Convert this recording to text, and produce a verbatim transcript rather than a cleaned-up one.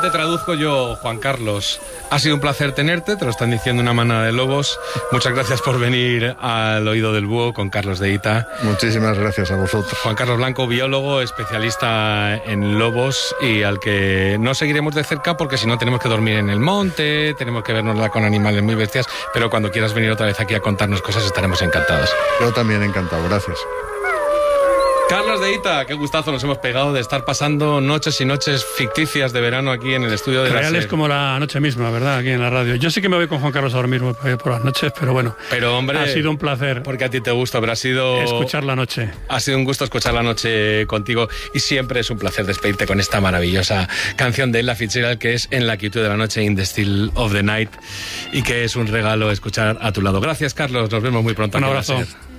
te traduzco yo, Juan Carlos. Ha sido un placer tenerte, te lo están diciendo una manada de lobos. Muchas gracias por venir al Oído del Búho con Carlos de Ita. Muchísimas gracias a vosotros. Juan Carlos Blanco, biólogo, especialista en lobos y al que no seguiremos de cerca porque si no tenemos que dormir en el monte, tenemos que vernosla con animales muy bestias, pero cuando quieras venir otra vez aquí a contarnos cosas estaremos encantados. Yo también encantado, gracias. Carlos de Ita, qué gustazo nos hemos pegado de estar pasando noches y noches ficticias de verano aquí en el estudio de la Reales como la noche misma, ¿verdad? Aquí en la radio. Yo sí que me voy con Juan Carlos a dormir por las noches, pero bueno. Pero hombre, ha sido un placer. Porque a ti te gusta, pero ha sido... escuchar la noche. Ha sido un gusto escuchar la noche contigo y siempre es un placer despedirte con esta maravillosa canción de Ella Fitzgerald que es En la quietud de la noche, In the Still of the Night, y que es un regalo escuchar a tu lado. Gracias, Carlos. Nos vemos muy pronto. Un abrazo.